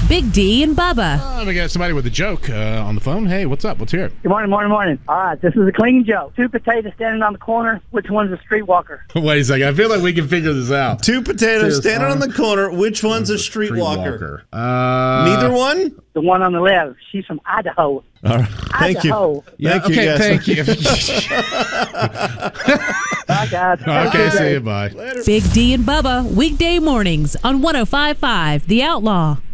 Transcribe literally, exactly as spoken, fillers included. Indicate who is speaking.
Speaker 1: Big D and Bubba.
Speaker 2: Oh, we got somebody with a joke uh, on the phone. Hey, what's up? Let's hear it.
Speaker 3: Good morning, morning, morning. All right, this is a clean joke. Two potatoes standing on the corner. Which one's a streetwalker?
Speaker 2: Wait a second. I feel like we can figure this out.
Speaker 4: Two potatoes
Speaker 2: Cheers,
Speaker 4: standing
Speaker 2: Tom.
Speaker 4: on the corner. Which one's a streetwalker?
Speaker 2: Uh,
Speaker 4: Neither one?
Speaker 3: The one on the left. She's from Idaho.
Speaker 4: All right. Thank
Speaker 3: Idaho.
Speaker 4: you.
Speaker 2: Yeah,
Speaker 4: Thank
Speaker 2: okay,
Speaker 4: you, guys.
Speaker 2: thank you.
Speaker 3: Bye, guys. Have a
Speaker 2: Okay,
Speaker 3: good
Speaker 2: see
Speaker 3: day.
Speaker 2: you. Bye.
Speaker 4: Later.
Speaker 1: Big D and Bubba, weekday mornings on one oh five point five The Outlaw.